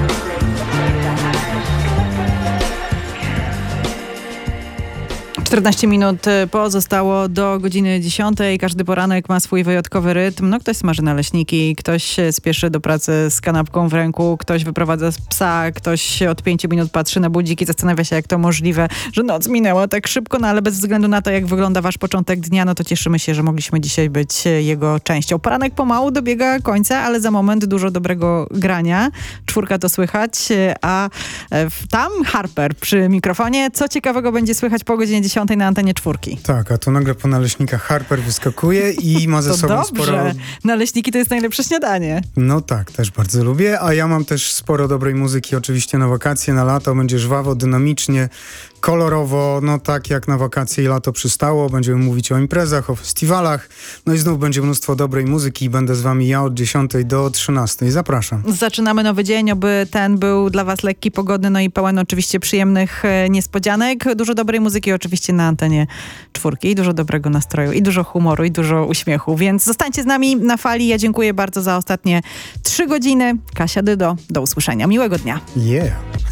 Czternaście minut pozostało do godziny 10. Każdy poranek ma swój wyjątkowy rytm. No, ktoś smaży naleśniki, ktoś spieszy do pracy z kanapką w ręku, ktoś wyprowadza psa, ktoś od 5 minut patrzy na budzik i zastanawia się, jak to możliwe, że noc minęła tak szybko, no ale bez względu na to, jak wygląda wasz początek dnia, no to cieszymy się, że mogliśmy dzisiaj być jego częścią. Poranek pomału dobiega końca, ale za moment dużo dobrego grania. 4 to słychać, a tam Harper przy mikrofonie. Co ciekawego będzie słychać po godzinie 10 na antenie 4? Tak, a tu nagle po naleśnikach Harper wyskakuje i ma ze sobą dobrze. sporo... Naleśniki to jest najlepsze śniadanie. No tak, też bardzo lubię, a ja mam też sporo dobrej muzyki oczywiście na wakacje, na lato. Będzie żwawo, dynamicznie, kolorowo, no tak jak na wakacje i lato przystało. Będziemy mówić o imprezach, o festiwalach, no i znów będzie mnóstwo dobrej muzyki. Będę z wami ja od 10 do 13. Zapraszam. Zaczynamy nowy dzień, oby ten był dla was lekki, pogodny, no i pełen oczywiście przyjemnych niespodzianek. Dużo dobrej muzyki oczywiście na antenie 4 i dużo dobrego nastroju, i dużo humoru, i dużo uśmiechu, więc zostańcie z nami na fali. Ja dziękuję bardzo za ostatnie 3 godziny. Kasia Dydo, do usłyszenia. Miłego dnia. Yeah.